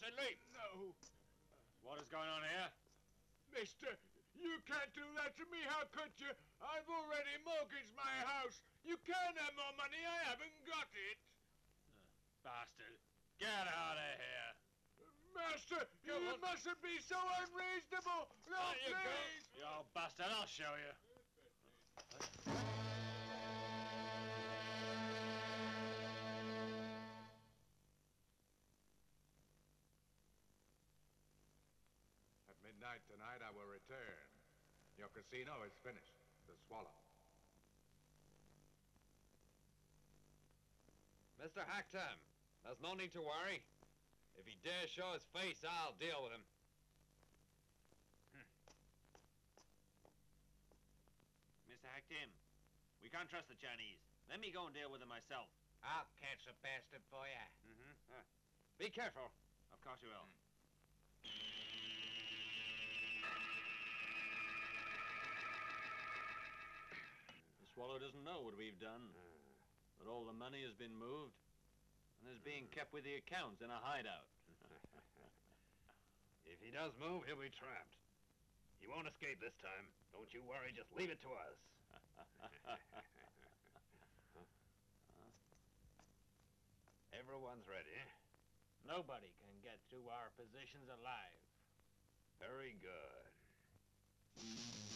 kindly. No. What is going on here? Mister, you can't do that to me. How could you? I've already mortgaged my house. You can't have more money. I haven't got it. Bastard. Get out of here. Master, Come you on. mustn't be so unreasonable. No, There you go. please. You old bastard, I'll show you. At midnight tonight, I will return. Your casino is finished. The Swallow. Mr. Hacktam, there's no need to worry. If he dares show his face, I'll deal with him. Mr. Hacktim, we can't trust the Chinese. Let me go and deal with them myself. I'll catch the bastard for you. Mm-hmm. Be careful. Of course you will. The Swallow doesn't know what we've done. But all the money has been moved and is being kept with the accounts in a hideout. If he does move, he'll be trapped. He won't escape this time. Don't you worry, just leave it to us. Everyone's ready. Nobody can get to our positions alive. Very good.